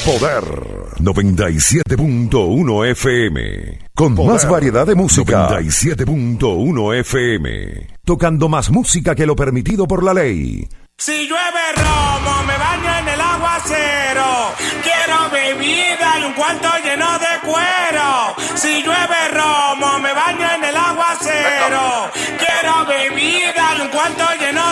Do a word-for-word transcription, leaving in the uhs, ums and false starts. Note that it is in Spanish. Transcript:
Poder noventa y siete punto uno F M. Con Poder, más variedad de música. noventa y siete punto uno F M. Tocando más música que lo permitido por la ley. Si llueve romo, me baño en el aguacero. Quiero bebida y un cuarto lleno de cuero. Si llueve romo, me baño en el aguacero. Quiero bebida y un cuarto lleno